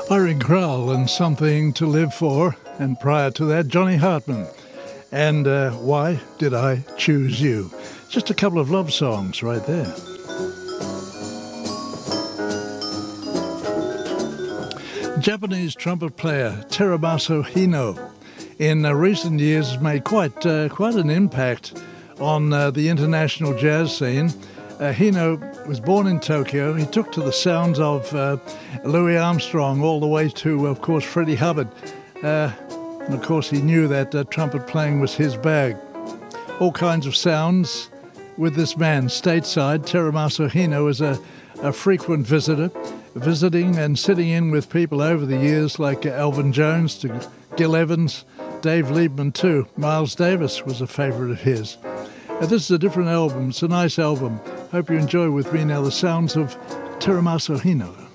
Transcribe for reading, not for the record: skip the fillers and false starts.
Irene Kral and Something to Live For, and prior to that, Johnny Hartman. And Why Did I Choose You? Just a couple of love songs right there. Japanese trumpet player Teramaso Hino in recent years has made quite an impact on the international jazz scene. Hino was born in Tokyo. He took to the sounds of Louis Armstrong all the way to, of course, Freddie Hubbard. And of course, he knew that trumpet playing was his bag. All kinds of sounds with this man stateside. Teramaso Hino is a frequent visitor, visiting and sitting in with people over the years like Elvin Jones to Gil Evans, Dave Liebman too. Miles Davis was a favourite of his. This is a different album. It's a nice album. Hope you enjoy with me now the sounds of Teramaso Hino.